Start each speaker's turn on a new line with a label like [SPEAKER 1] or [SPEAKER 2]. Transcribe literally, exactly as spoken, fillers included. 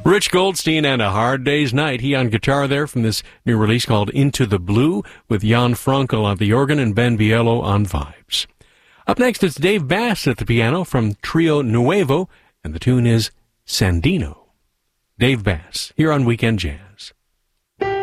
[SPEAKER 1] Rich Goldstein and A Hard Day's Night. He on guitar there from this new release called Into the Blue, with Jan Frankel on the organ and Ben Bielo on vibes. Up next, it's Dave Bass at the piano from Trio Nuevo, and the tune is Sandino. Dave Bass, here on Weekend Jam.